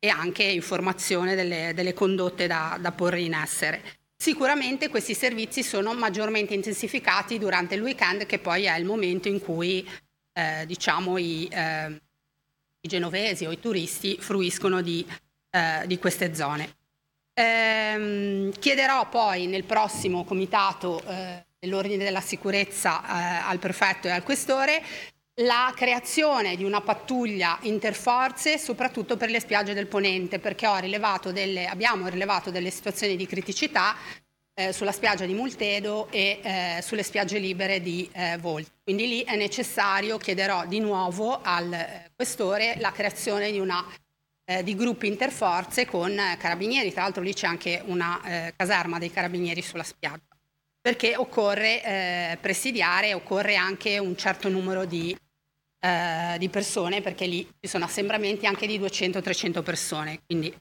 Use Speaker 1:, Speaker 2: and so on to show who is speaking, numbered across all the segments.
Speaker 1: e anche informazione delle condotte da porre in essere. Sicuramente questi servizi sono maggiormente intensificati durante il weekend, che poi è il momento in cui i genovesi o i turisti fruiscono di queste zone. Chiederò poi nel prossimo comitato dell'ordine della sicurezza al prefetto e al questore la creazione di una pattuglia interforze soprattutto per le spiagge del Ponente, perché abbiamo rilevato delle situazioni di criticità sulla spiaggia di Multedo e sulle spiagge libere di Volti. Quindi lì è necessario, chiederò di nuovo al questore la creazione di gruppi interforze con carabinieri. Tra l'altro lì c'è anche una caserma dei carabinieri sulla spiaggia, perché occorre presidiare, occorre anche un certo numero di persone, perché lì ci sono assembramenti anche di 200-300 persone. Quindi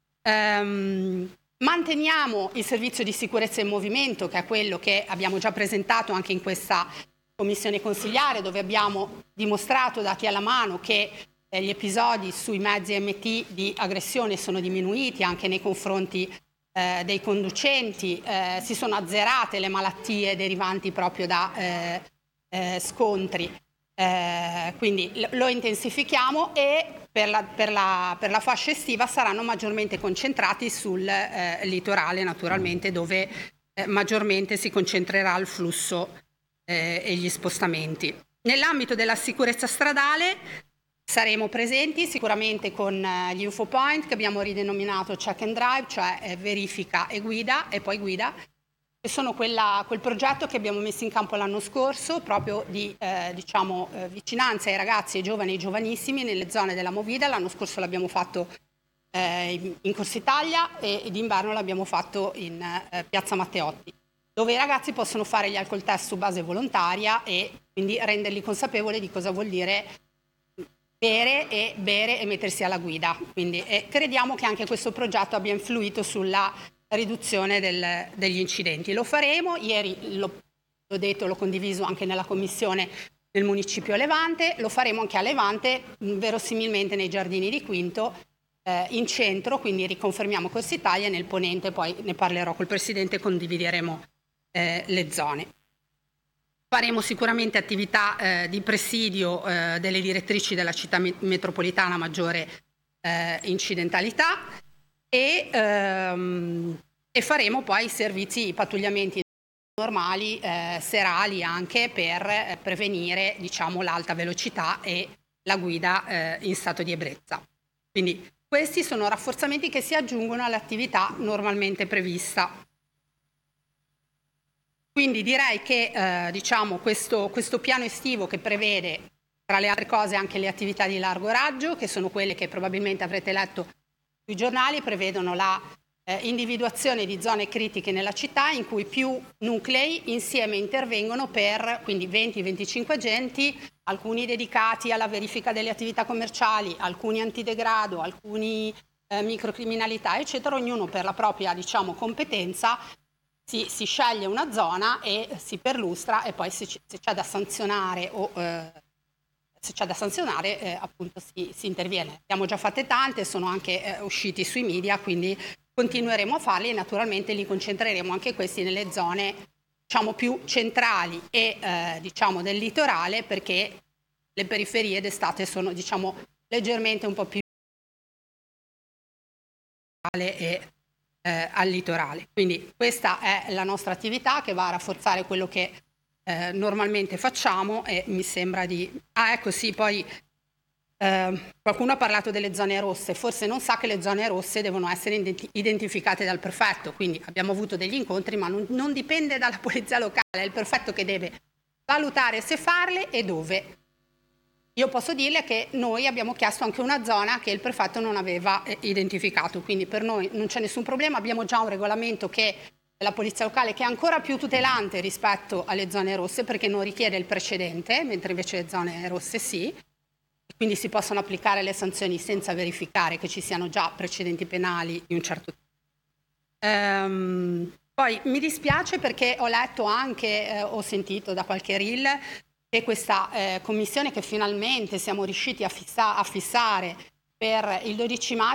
Speaker 1: manteniamo il servizio di sicurezza in movimento, che è quello che abbiamo già presentato anche in questa commissione consigliare, dove abbiamo dimostrato, dati alla mano, che gli episodi sui mezzi MT di aggressione sono diminuiti anche nei confronti dei conducenti, si sono azzerate le malattie derivanti proprio da scontri, quindi lo intensifichiamo, e per la fascia estiva saranno maggiormente concentrati sul litorale, naturalmente, dove maggiormente si concentrerà il flusso e gli spostamenti. Nell'ambito della sicurezza stradale saremo presenti sicuramente con gli infopoint, che abbiamo ridenominato check and drive, cioè verifica e guida, e poi guida, che sono quel progetto che abbiamo messo in campo l'anno scorso, proprio di vicinanza ai ragazzi, ai giovani e ai giovanissimi nelle zone della Movida. L'anno scorso l'abbiamo fatto in Corsa Italia e d'inverno l'abbiamo fatto in Piazza Matteotti, dove i ragazzi possono fare gli alcol test su base volontaria e quindi renderli consapevoli di cosa vuol dire bere e mettersi alla guida. Quindi crediamo che anche questo progetto abbia influito sulla riduzione degli incidenti. Lo faremo, ieri l'ho detto, l'ho condiviso anche nella commissione del municipio Levante, lo faremo anche a Levante, verosimilmente nei giardini di Quinto, in centro, quindi riconfermiamo Corsa Italia, e nel Ponente poi ne parlerò col Presidente e condivideremo le zone. Faremo sicuramente attività di presidio delle direttrici della città metropolitana a maggiore incidentalità, e faremo poi servizi, pattugliamenti normali, serali, anche per prevenire l'alta velocità e la guida in stato di ebbrezza. Quindi questi sono rafforzamenti che si aggiungono all'attività normalmente prevista. Quindi direi che questo piano estivo, che prevede tra le altre cose anche le attività di largo raggio, che sono quelle che probabilmente avrete letto sui giornali, prevedono la individuazione di zone critiche nella città in cui più nuclei insieme intervengono per, quindi 20-25 agenti, alcuni dedicati alla verifica delle attività commerciali, alcuni antidegrado, alcuni microcriminalità, eccetera, ognuno per la propria competenza. Si sceglie una zona e si perlustra, e poi se c'è da sanzionare appunto si interviene. Abbiamo già fatte tante, sono anche usciti sui media, quindi continueremo a farli, e naturalmente li concentreremo anche questi nelle zone più centrali e del litorale, perché le periferie d'estate sono leggermente un po' più e al litorale. Quindi questa è la nostra attività, che va a rafforzare quello che normalmente facciamo, e mi sembra di... poi qualcuno ha parlato delle zone rosse, forse non sa che le zone rosse devono essere identificate dal prefetto, quindi abbiamo avuto degli incontri, ma non dipende dalla polizia locale, è il prefetto che deve valutare se farle e dove. Io posso dirle che noi abbiamo chiesto anche una zona che il prefetto non aveva identificato, quindi per noi non c'è nessun problema. Abbiamo già un regolamento della polizia locale che è ancora più tutelante rispetto alle zone rosse, perché non richiede il precedente, mentre invece le zone rosse sì, quindi si possono applicare le sanzioni senza verificare che ci siano già precedenti penali di un certo tipo. Poi mi dispiace, perché ho letto anche, ho sentito da qualche reel, che questa commissione che finalmente siamo riusciti a fissare per il 12 maggio